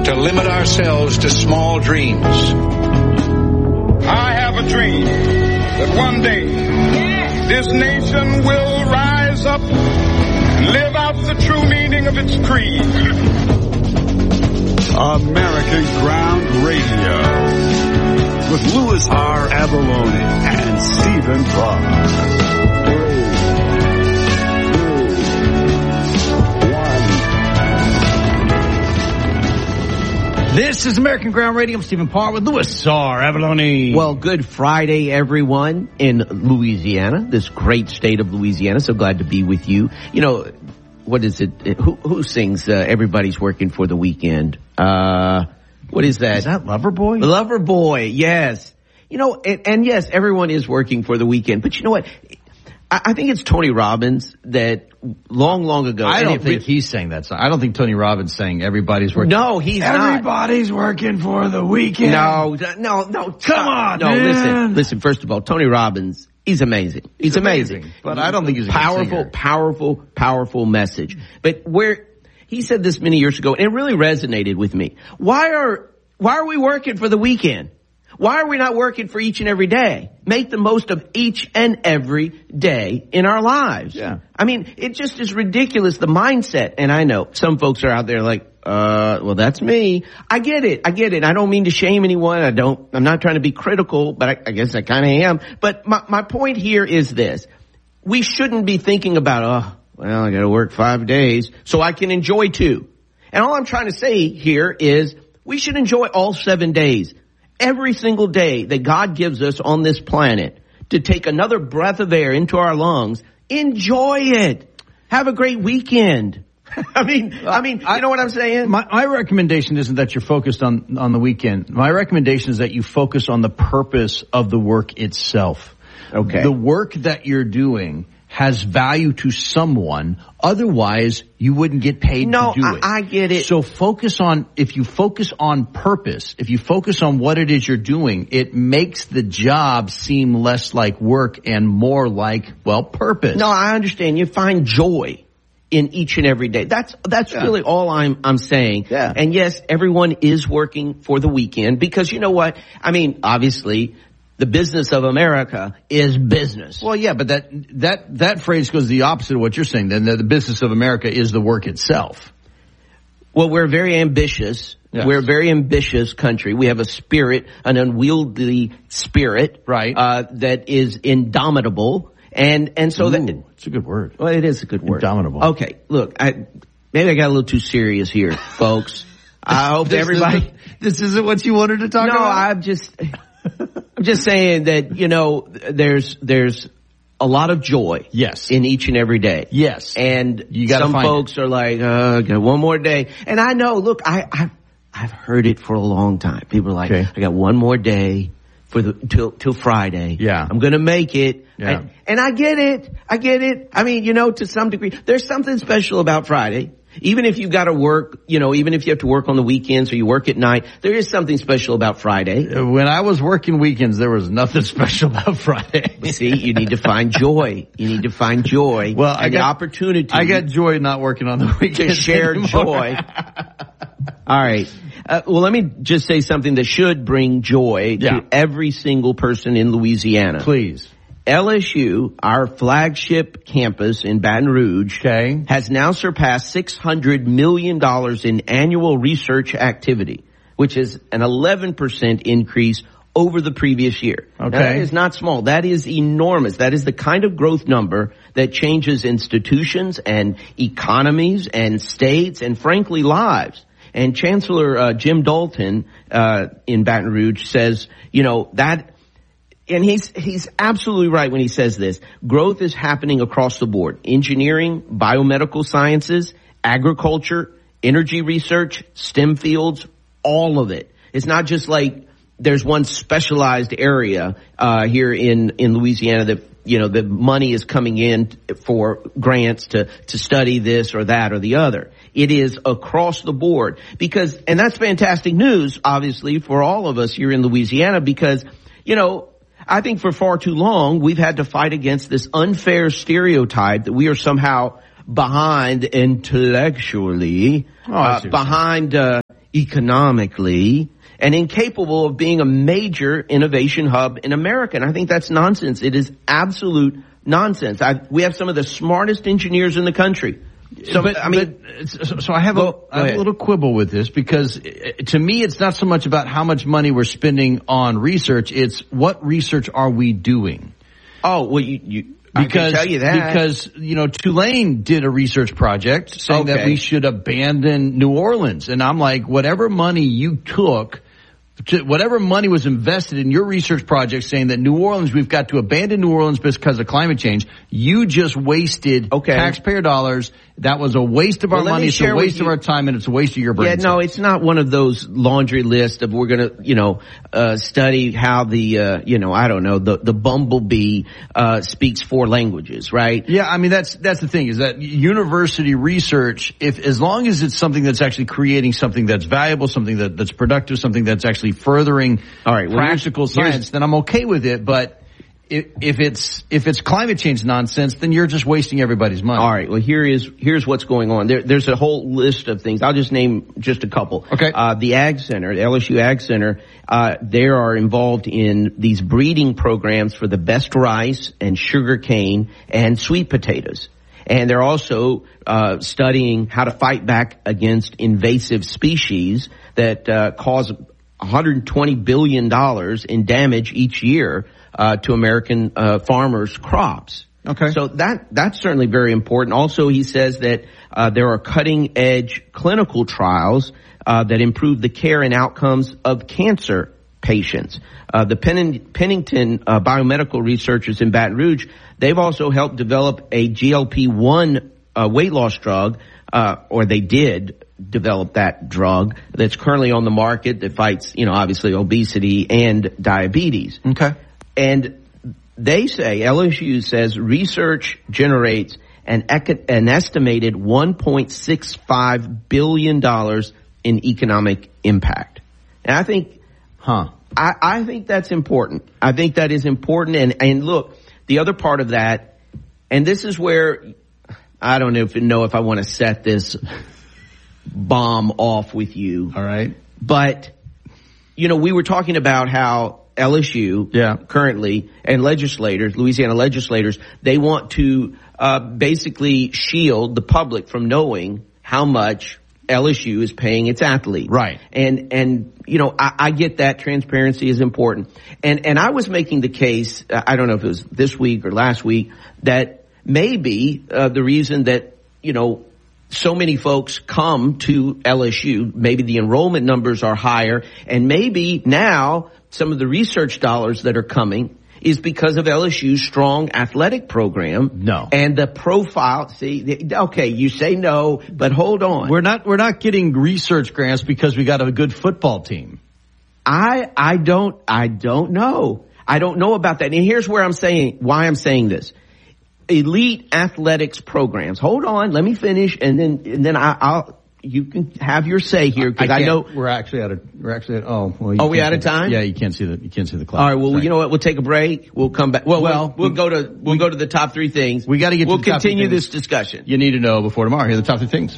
to limit ourselves to small dreams. I have a dream that one day this nation will rise up and live out the true meaning of its creed. American Ground Radio with Louis R. Avalone and Stephen Parr. This is American Ground Radio. I'm Stephen Parr with Louis R. Avalone. Well, good Friday, everyone in Louisiana, this great state of Louisiana. So glad to be with you. You know, what is it? Who sings Everybody's Working for the Weekend? What is that? Is that Loverboy? Loverboy, yes. You know, and yes, everyone is working for the weekend. But you know what? I think it's Tony Robbins that long ago. I don't think he's saying that song. I don't think Tony Robbins saying everybody's working. No, he's not. Everybody's working for the weekend. No. Come on, no, man. Listen. First of all, Tony Robbins, he's amazing. He's amazing. But I don't think he's a good singer. powerful message. But where he said this many years ago, and it really resonated with me. Why are we working for the weekend? Why are we not working for each and every day? Make the most of each and every day in our lives. Yeah. I mean, it just is ridiculous, the mindset. And I know some folks are out there like, well, that's me. I get it. I don't mean to shame anyone. I'm not trying to be critical, but I guess I kind of am. But my point here is this. We shouldn't be thinking about, I got to work 5 days so I can enjoy 2. And all I'm trying to say here is we should enjoy all 7 days. Every single day that God gives us on this planet to take another breath of air into our lungs, enjoy it. Have a great weekend. I mean, you know what I'm saying? My recommendation isn't that you're focused on the weekend. My recommendation is that you focus on the purpose of the work itself. Okay. The work that you're doing has value to someone. Otherwise, you wouldn't get paid to do it. I get it. So if you focus on purpose, if you focus on what it is you're doing, it makes the job seem less like work and more like, purpose. No, I understand. You find joy in each and every day. That's really all I'm saying. Yeah. And yes, everyone is working for the weekend because you know what? I mean, obviously, the business of America is business. Well, yeah, but that phrase goes the opposite of what you're saying. Then the business of America is the work itself. Well, we're very ambitious. Yes. We're a very ambitious country. We have a spirit, an unwieldy spirit, right? That is indomitable, and so it's a good word. Well, it is a good word. Indomitable. Okay, look, maybe I got a little too serious here, folks. I hope this isn't what you wanted to talk about. No, I'm just saying that, you know, there's a lot of joy. Yes. In each and every day. Yes. And you gotta some folks are like, got one more day. And I know, look, I've heard it for a long time. People are like, okay, I got one more day till Friday. Yeah. I'm gonna make it. Yeah. And I get it. I mean, you know, to some degree, there's something special about Friday. Even if you got to work, you know, even if you have to work on the weekends or you work at night, there is something special about Friday. When I was working weekends, there was nothing special about Friday. See, you need to find joy. Well, I got opportunity. I got joy not working on the weekends. To share joy. All right. Well, let me just say something that should bring joy to every single person in Louisiana. Please. LSU, our flagship campus in Baton Rouge, has now surpassed $600 million in annual research activity, which is an 11% increase over the previous year. Okay. Now, that is not small. That is enormous. That is the kind of growth number that changes institutions and economies and states and, frankly, lives. And Chancellor Jim Dalton in Baton Rouge says, you know, that... And he's absolutely right when he says this. Growth is happening across the board. Engineering, biomedical sciences, agriculture, energy research, STEM fields, all of it. It's not just like there's one specialized area here in Louisiana that, you know, the money is coming in for grants to study this or that or the other. It is across the board because, and that's fantastic news, obviously, for all of us here in Louisiana because, you know, I think for far too long, we've had to fight against this unfair stereotype that we are somehow behind intellectually, behind economically and incapable of being a major innovation hub in America. And I think that's nonsense. It is absolute nonsense. We have some of the smartest engineers in the country. So I have a little quibble with this, because to me it's not so much about how much money we're spending on research. It's what research are we doing? Oh, well, I can tell you that. Because, Tulane did a research project saying that we should abandon New Orleans. And I'm like, whatever money you took, whatever money was invested in your research project saying that New Orleans, we've got to abandon New Orleans because of climate change, you just wasted taxpayer dollars. That was a waste of our money. It's a waste of our time, and it's a waste of your brain. Yeah, no, it's not one of those laundry lists of we're going to, study how the bumblebee speaks 4 languages, right? Yeah, I mean, that's the thing, is that university research, as long as it's something that's actually creating something that's valuable, something that's productive, something that's actually furthering practical science, then I'm okay with it. But if it's climate change nonsense, then you're just wasting everybody's money. All right. Well, here's what's going on. There's a whole list of things. I'll just name just a couple. Okay. The Ag Center, the LSU Ag Center, they are involved in these breeding programs for the best rice and sugar cane and sweet potatoes. And they're also studying how to fight back against invasive species that cause $120 billion in damage each year to American farmers' crops. Okay. So that's certainly very important. Also, he says that there are cutting-edge clinical trials that improve the care and outcomes of cancer patients. The Pennington biomedical researchers in Baton Rouge, they've also helped develop a GLP-1 weight loss drug, or they did develop that drug that's currently on the market that fights, obviously obesity and diabetes. Okay. And they say, LSU says, research generates an estimated $1.65 billion in economic impact. And I think, I think that's important. I think that is important. And look, the other part of that, and this is where I don't know if I want to set this bomb off with you. All right. But, we were talking about how LSU currently and Louisiana legislators, they want to basically shield the public from knowing how much LSU is paying its athletes. Right. And I get that transparency is important. And I was making the case, I don't know if it was this week or last week, that maybe the reason that, so many folks come to LSU, maybe the enrollment numbers are higher, and maybe now some of the research dollars that are coming is because of LSU's strong athletic program. No. And the profile, you say no, but hold on. We're not getting research grants because we got a good football team. I don't know. I don't know about that. And here's where why I'm saying this. Elite athletics programs. Hold on, let me finish, and then you can have your say here, because I know we're actually out of time? Yeah, you can't see the clock. All right, well, you know what? We'll take a break. We'll come back. We'll go to the top 3 things. We got to get. We'll continue this discussion. You need to know before tomorrow. Here are the top 3 things.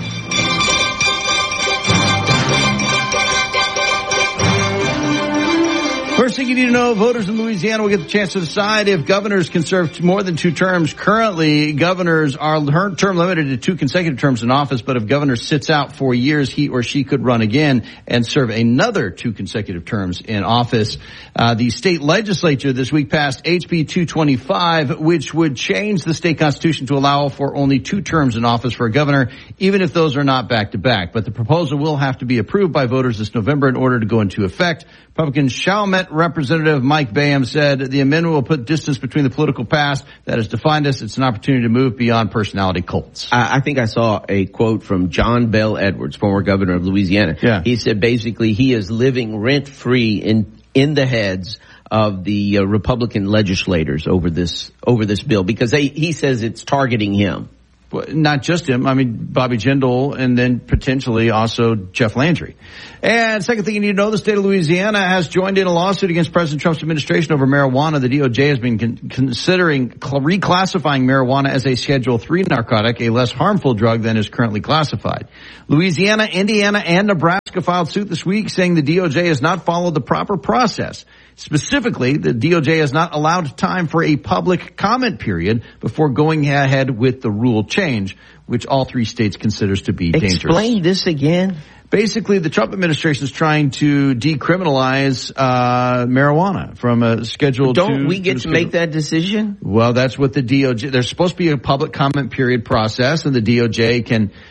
First thing you need to know, voters in Louisiana will get the chance to decide if governors can serve more than 2 terms. Currently, governors are term limited to 2 consecutive terms in office, but if governor sits out 4 years, he or she could run again and serve another 2 consecutive terms in office. The state legislature this week passed HB 225, which would change the state constitution to allow for only 2 terms in office for a governor, even if those are not back-to-back. But the proposal will have to be approved by voters this November in order to go into effect. Republican Chalmette Representative Mike Bayham said the amendment will put distance between the political past that has defined us. It's an opportunity to move beyond personality cults. I think I saw a quote from John Bel Edwards, former governor of Louisiana. Yeah. He said basically he is living rent-free in the heads of the Republican legislators over this bill, because he says it's targeting him. Not just him. I mean, Bobby Jindal and then potentially also Jeff Landry. And second thing you need to know, the state of Louisiana has joined in a lawsuit against President Trump's administration over marijuana. The DOJ has been considering reclassifying marijuana as a Schedule III narcotic, a less harmful drug than is currently classified. Louisiana, Indiana, and Nebraska filed suit this week saying the DOJ has not followed the proper process. Specifically, the DOJ has not allowed time for a public comment period before going ahead with the rule change, which all three states considers to be dangerous. Explain this again. Basically, the Trump administration is trying to decriminalize marijuana from a Schedule II. Don't we get to make that decision? Well, that's what the DOJ. There's supposed to be a public comment period process, and the DOJ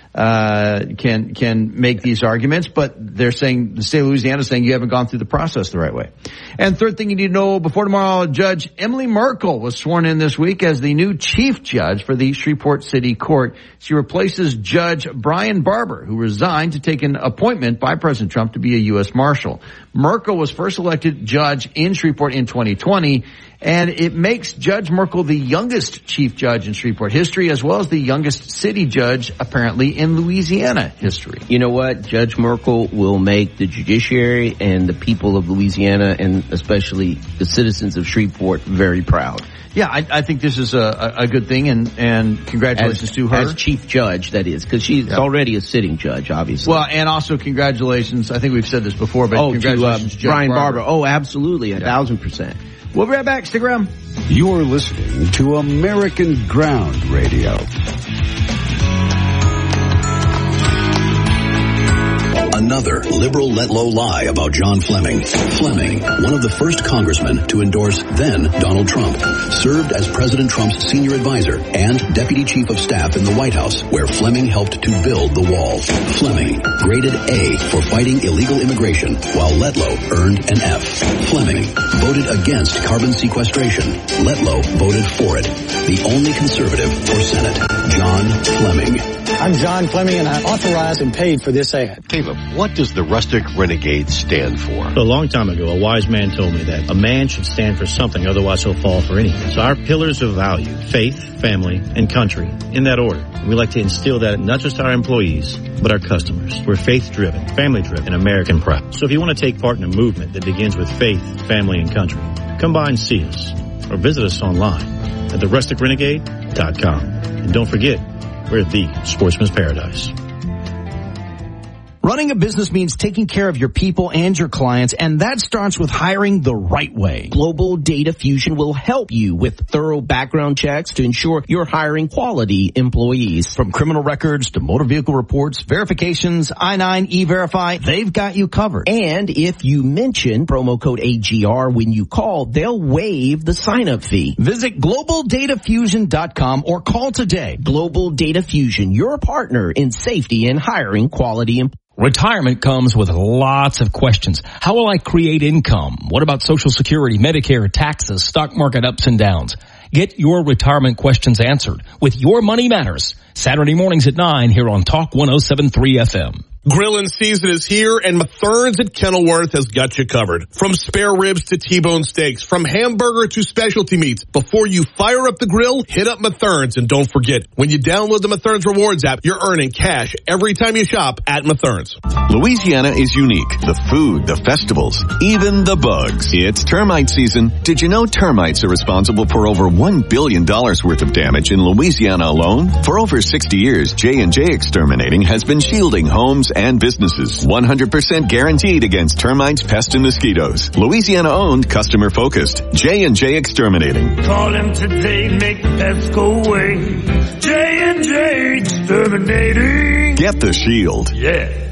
can make these arguments. But they're saying the state of Louisiana is saying you haven't gone through the process the right way. And third thing you need to know before tomorrow, Judge Emily Merkel was sworn in this week as the new chief judge for the Shreveport City Court. She replaces Judge Brian Barber, who resigned to take an appointment by President Trump to be a U.S. Marshal. Merkel was first elected judge in Shreveport in 2020, and it makes Judge Merkel the youngest chief judge in Shreveport history, as well as the youngest city judge, apparently, in Louisiana history. You know what? Judge Merkel will make the judiciary and the people of Louisiana, and especially the citizens of Shreveport, very proud. Yeah, I think this is a good thing, and congratulations to her. As chief judge, that is, because she's already a sitting judge, obviously. Well, and also congratulations, I think we've said this before, but congratulations to Brian Barber. Oh, absolutely, 1,000%. We'll be right back. Stick around. You're listening to American Ground Radio. Another liberal let-low lie about John Fleming. Fleming, one of the first congressmen to endorse then Donald Trump, served as President Trump's senior advisor and deputy chief of staff in the White House, where Fleming helped to build the wall. Fleming, graded A for fighting illegal immigration, while Letlow earned an F. Fleming voted against carbon sequestration. Letlow voted for it. The only conservative for Senate, John Fleming. I'm John Fleming, and I authorized and paid for this ad. Caleb, what does the Rustic Renegade stand for? A long time ago, a wise man told me that a man should stand for something, otherwise he'll fall for anything. So our pillars of value, faith, family, and country, in that order. We like to instill that in not just our employees, but our customers. We're faith-driven, family-driven, and American proud. So if you want to take part in a movement that begins with faith, family, and country, come by and see us, or visit us online at therusticrenegade.com. And don't forget, we're the Sportsman's Paradise. Running a business means taking care of your people and your clients, and that starts with hiring the right way. Global Data Fusion will help you with thorough background checks to ensure you're hiring quality employees. From criminal records to motor vehicle reports, verifications, I-9, E-Verify, they've got you covered. And if you mention promo code AGR when you call, they'll waive the sign-up fee. Visit GlobalDataFusion.com or call today. Global Data Fusion, your partner in safety and hiring quality employees. Retirement comes with lots of questions. How will I create income? What about Social Security, Medicare, taxes, stock market ups and downs? Get your retirement questions answered with Your Money Matters. Saturday mornings at 9 here on Talk 107.3 FM. Grilling season is here, and Mathern's at Kenilworth has got you covered. From spare ribs to T-bone steaks, from hamburger to specialty meats. Before you fire up the grill, hit up Mathern's, and don't forget, when you download the Mathern's Rewards app, you're earning cash every time you shop at Mathern's. Louisiana is unique. The food, the festivals, even the bugs. It's termite season. Did you know termites are responsible for over $1 billion worth of damage in Louisiana alone? For over 60 years, J&J Exterminating has been shielding homes and businesses. 100% guaranteed against termites, pests, and mosquitoes. Louisiana-owned, customer-focused. J&J Exterminating. Call him today, make the pests go away. J&J Exterminating. Get the shield. Yeah.